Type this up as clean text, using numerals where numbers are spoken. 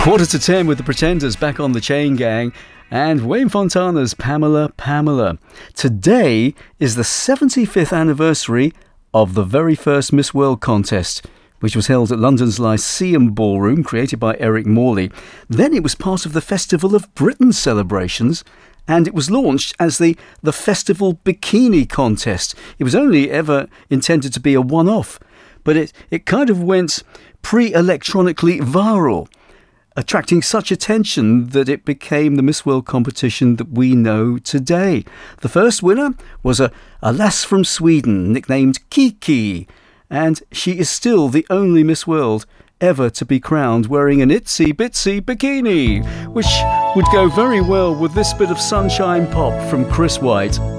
9:45 with the Pretenders back on the Chain Gang and Wayne Fontana's Pamela Pamela. Today is the 75th anniversary of the very first Miss World contest, which was held at London's Lyceum Ballroom, created by Eric Morley. Then it was part of the Festival of Britain celebrations, and it was launched as the Festival Bikini Contest. It was only ever intended to be a one-off, but it kind of went pre-electronically viral, attracting such attention that it became the Miss World competition that we know today. The first winner was a lass from Sweden nicknamed Kiki, and she is still the only Miss World ever to be crowned wearing an itsy bitsy bikini, which would go very well with this bit of sunshine pop from Chris White.